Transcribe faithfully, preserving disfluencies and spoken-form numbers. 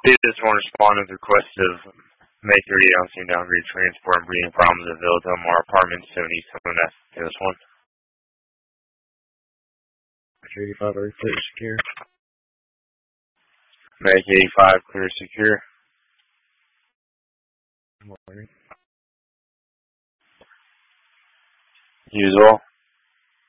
They just want to respond to the request of May thirtieth announcing downgrade transport and breathing problems at Villa Del Mar Apartments, seventy-seven F. This one. eighty-five, are clear secure? Make eighty-five clear secure. Morning. Usual.